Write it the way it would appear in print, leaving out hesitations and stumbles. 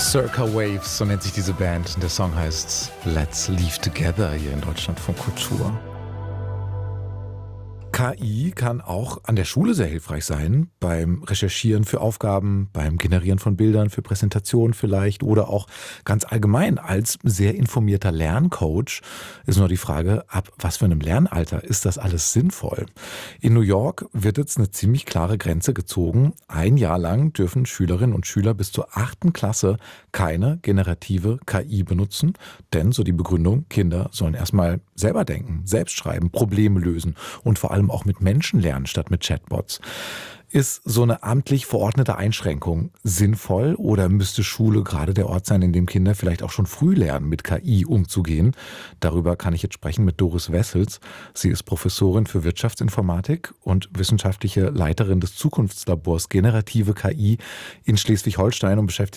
Circa Waves, so nennt sich diese Band. Der Song heißt Let's Leave Together hier in Deutschland von Kultur. KI kann auch an der Schule sehr hilfreich sein, beim Recherchieren für Aufgaben, beim Generieren von Bildern für Präsentationen vielleicht oder auch ganz allgemein als sehr informierter Lerncoach. Ist nur die Frage, ab was für einem Lernalter ist das alles sinnvoll? In New York wird jetzt eine ziemlich klare Grenze gezogen. 1 Jahr lang dürfen Schülerinnen und Schüler bis zur 8. Klasse keine generative KI benutzen, denn, so die Begründung, Kinder sollen erstmal selber denken, selbst schreiben, Probleme lösen und vor allem auch mit Menschen lernen statt mit Chatbots. Ist so eine amtlich verordnete Einschränkung sinnvoll oder müsste Schule gerade der Ort sein, in dem Kinder vielleicht auch schon früh lernen, mit KI umzugehen? Darüber kann ich jetzt sprechen mit Doris Wessels. Sie ist Professorin für Wirtschaftsinformatik und wissenschaftliche Leiterin des Zukunftslabors Generative KI in Schleswig-Holstein und beschäftigt